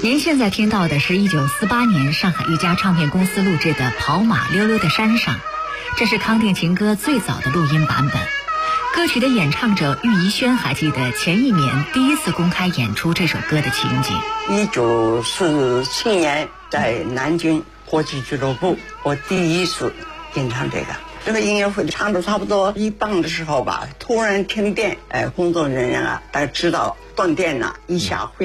您现在听到的是1948年上海一家唱片公司录制的《跑马溜溜的山上》，这是康定情歌最早的录音版本。歌曲的演唱者郁怡轩还记得前一年第一次公开演出这首歌的情景。 1947年在南京国际俱乐部，我第一次演唱这个音乐会唱到差不多一半的时候吧，突然停电，工作人员啊，大家知道断电了，一下会